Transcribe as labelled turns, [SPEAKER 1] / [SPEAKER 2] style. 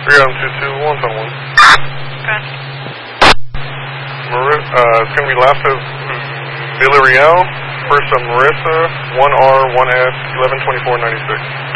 [SPEAKER 1] 3-2-2, 1-1.
[SPEAKER 2] Gotcha.
[SPEAKER 1] It's going to be last of Villarreal, first of Marissa, 1R, 1S, 11-24-96.